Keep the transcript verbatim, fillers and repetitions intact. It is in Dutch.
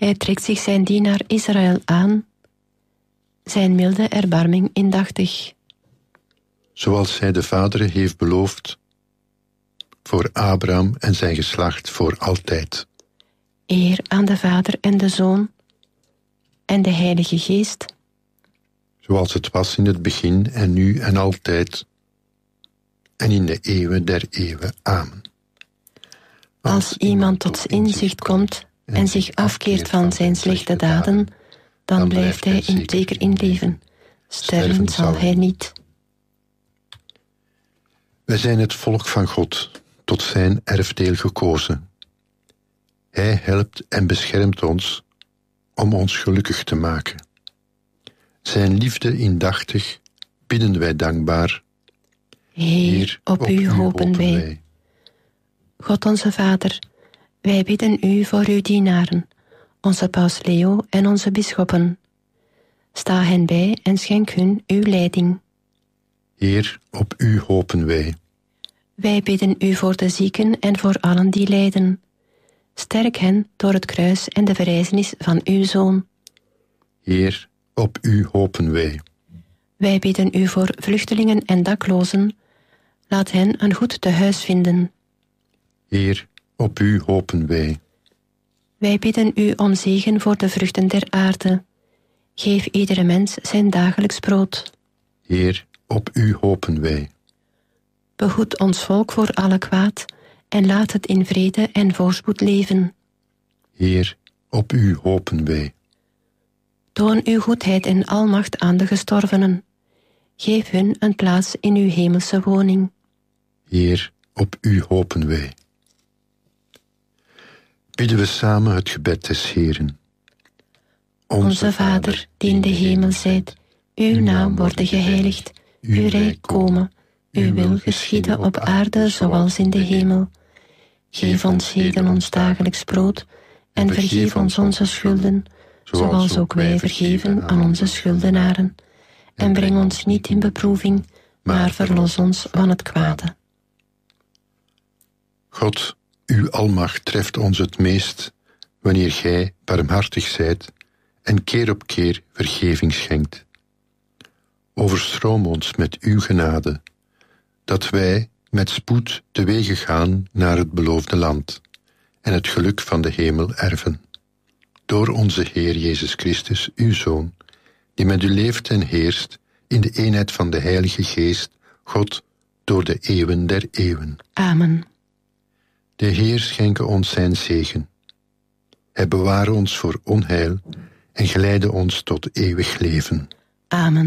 Hij trekt zich zijn dienaar Israël aan, zijn milde erbarming indachtig. Zoals hij de vaderen heeft beloofd, voor Abraham en zijn geslacht voor altijd. Eer aan de Vader en de Zoon en de Heilige Geest. Zoals het was in het begin en nu en altijd, en in de eeuwen der eeuwen. Amen. Als, Als iemand tot inzicht komt en zich afkeert van zijn slechte daden, dan blijft hij in zeker in leven. Sterven zal hij niet. Wij zijn het volk van God, tot zijn erfdeel gekozen. Hij helpt en beschermt ons om ons gelukkig te maken. Zijn liefde indachtig bidden wij dankbaar. Heer, op, op u hopen wij. wij. God onze Vader, wij bidden u voor uw dienaren, onze paus Leo en onze bisschoppen. Sta hen bij en schenk hun uw leiding. Heer, op u hopen wij. Wij bidden u voor de zieken en voor allen die lijden. Sterk hen door het kruis en de verrijzenis van uw Zoon. Heer, op u hopen wij. Wij bidden u voor vluchtelingen en daklozen. Laat hen een goed tehuis vinden. Heer, op u hopen wij. Wij bidden u om zegen voor de vruchten der aarde. Geef iedere mens zijn dagelijks brood. Heer, op u hopen wij. Behoed ons volk voor alle kwaad en laat het in vrede en voorspoed leven. Heer, op u hopen wij. Toon uw goedheid en almacht aan de gestorvenen. Geef hun een plaats in uw hemelse woning. Heer, op u hopen wij. Bidden we samen het gebed des Heeren. Onze Vader, die in de hemel zijt, uw naam worden geheiligd, uw rijk komen, uw wil geschieden op aarde zoals in de hemel. Geef ons heden ons dagelijks brood en vergeef ons onze schulden, zoals ook wij vergeven aan onze schuldenaren. En breng ons niet in beproeving, maar verlos ons van het kwade. God, uw almacht treft ons het meest wanneer gij barmhartig zijt en keer op keer vergeving schenkt. Overstroom ons met uw genade, dat wij met spoed te wege gaan naar het beloofde land en het geluk van de hemel erven. Door onze Heer Jezus Christus, uw Zoon, die met u leeft en heerst in de eenheid van de Heilige Geest, God, door de eeuwen der eeuwen. Amen. De Heer schenke ons zijn zegen. Hij beware ons voor onheil en geleide ons tot eeuwig leven. Amen.